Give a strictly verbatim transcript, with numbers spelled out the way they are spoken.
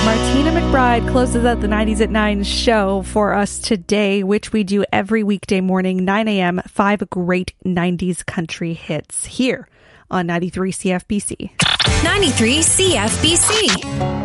Martina McBride closes out the nineties at nine show for us today, which we do every weekday morning, nine a.m., five great nineties country hits here on ninety-three C F B C. ninety-three C F B C.